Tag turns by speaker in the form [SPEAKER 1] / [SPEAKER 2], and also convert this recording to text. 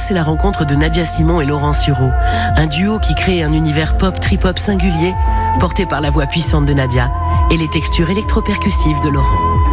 [SPEAKER 1] c'est la rencontre de Nadia Simon et Laurent Sureau. Un duo qui crée un univers pop, trip-hop singulier, porté par la voix puissante de Nadia et les textures électropercussives de Laurent.